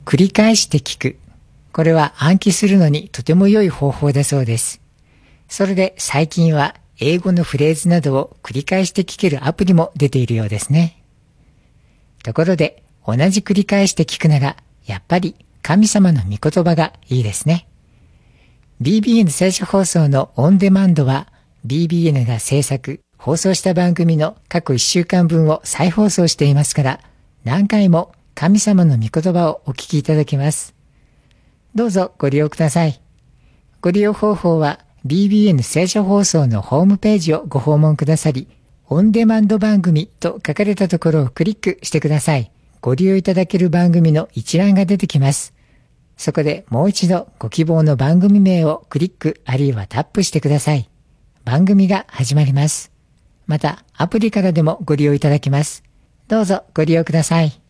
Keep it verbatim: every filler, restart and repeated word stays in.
繰り返して聞く。これは暗記するのにとても良い方法だそうです。それで最近は英語のフレーズなどを繰り返して聞けるアプリも出ているようですね。ところで同じ繰り返して聞くならやっぱり神様の御言葉がいいですね。ビービーエヌ 聖書放送のオンデマンドは ビービーエヌ が制作、放送した番組の過去いっしゅうかんぶんを再放送していますから何回も神様の御言葉をお聞きいただけます。どうぞご利用ください。ご利用方法は ビービーエヌ 聖書放送のホームページをご訪問くださり、オンデマンド番組と書かれたところをクリックしてください。ご利用いただける番組の一覧が出てきます。そこでもう一度ご希望の番組名をクリックあるいはタップしてください。番組が始まります。またアプリからでもご利用いただけます。どうぞご利用ください。